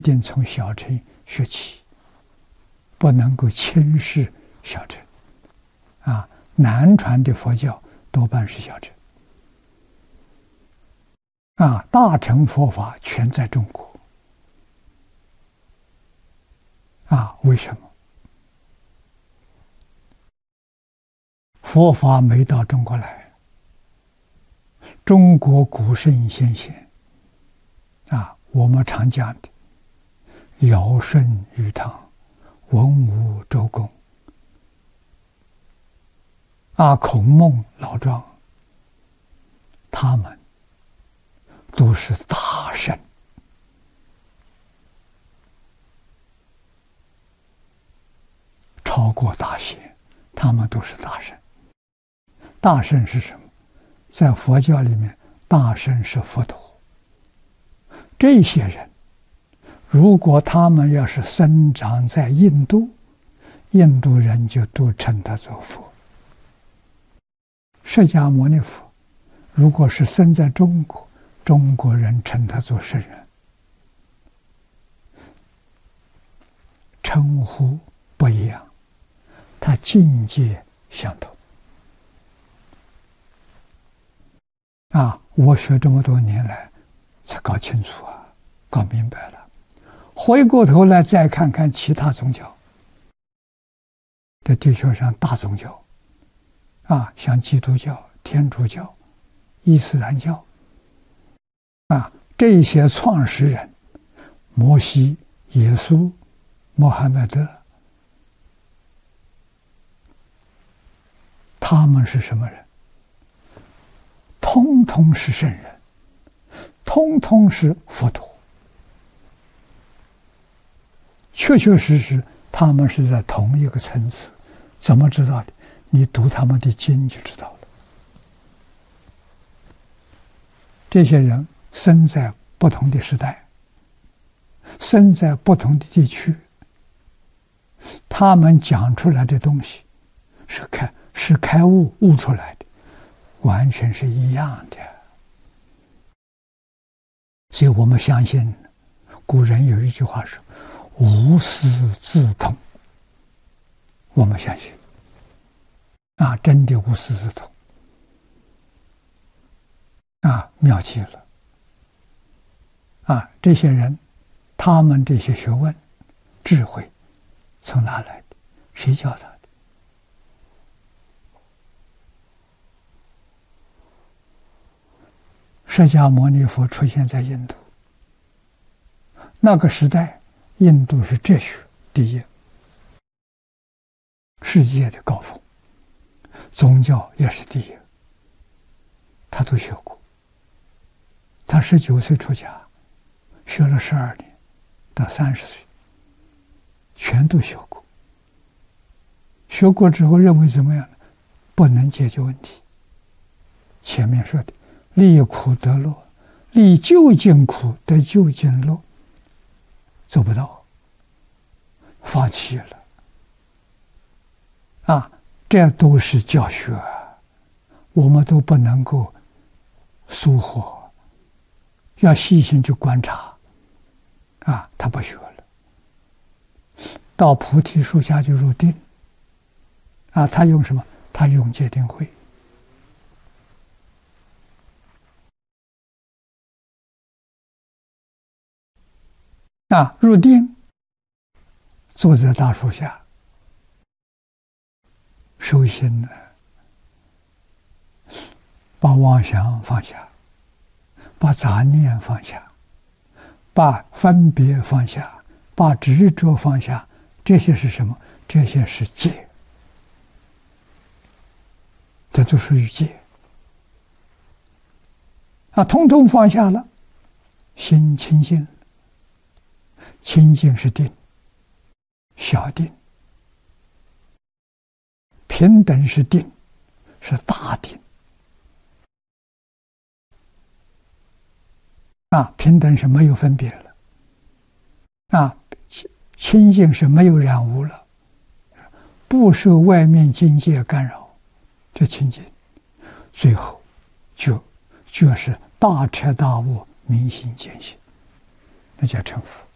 定从小乘学起，不能够轻视小乘。南传的佛教多半是小乘。大乘佛法全在中国。为什么？佛法没到中国来，中国古圣先贤，我们常讲的尧舜禹汤、文武周公，孔孟老庄，他们都是大圣，超过大贤，他们都是大圣。大圣是什么？在佛教里面，大圣是佛陀。这些人，如果他们要是生长在印度，印度人就都称他做佛。释迦牟尼佛，如果是生在中国，中国人称他做圣人，称呼不一样，他境界相同。我学这么多年来才搞清楚搞明白了。回过头来再看看其他宗教，在地球上大宗教像基督教、天主教、伊斯兰教这些创始人，摩西、耶稣、穆罕默德，他们是什么人？通通是圣人，通通是佛陀。确确实实他们是在同一个层次。怎么知道的？你读他们的经就知道了。这些人生在不同的时代，生在不同的地区，他们讲出来的东西是开悟出来的，完全是一样的。所以我们相信，古人有一句话说无师自通，我们相信真的无师自通妙极了这些人，他们这些学问智慧从哪来的？谁教他的？释迦牟尼佛出现在印度，那个时代印度是哲学第一，世界的高峰，宗教也是第一，他都学过。他19岁出家，学了12年，到30岁，全都学过。学过之后认为怎么样呢？不能解决问题。前面说的离苦得乐，离究竟苦得究竟乐，做不到，放弃了。这都是教学，我们都不能够疏忽，要细心去观察。他不学了，到菩提树下就入定。他用什么？他用戒定慧。入定，坐在大树下收心，把妄想放下，把杂念放下，把分别放下，把执着放下。这些是什么？这些是戒，这就属于戒。统统放下了，心清净。清净是定，小定；平等是定，是大定。平等是没有分别了。清净是没有染污了，不受外面境界干扰，这清净。最后就是大彻大悟，明心见性，那叫成佛。